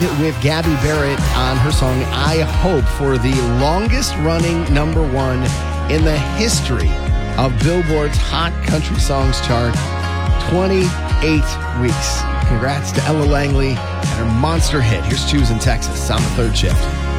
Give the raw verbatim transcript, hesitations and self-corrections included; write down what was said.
with Gabby Barrett on her song I Hope for the longest running number one in the history of Billboard's Hot Country Songs chart, twenty-eight weeks. Congrats to Ella Langley and her monster hit. Here's Choose in Texas on the third shift.